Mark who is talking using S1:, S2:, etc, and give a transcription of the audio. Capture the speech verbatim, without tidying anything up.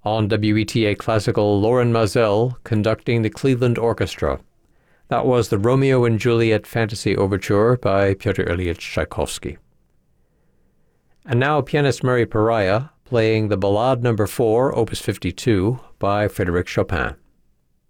S1: On W E T A Classical, Loren Mazel conducting the Cleveland Orchestra. That was the Romeo and Juliet Fantasy Overture by Pyotr Ilyich Tchaikovsky. And now pianist Mary Pariah playing the Ballade Number four, Opus fifty-two by Frédéric Chopin.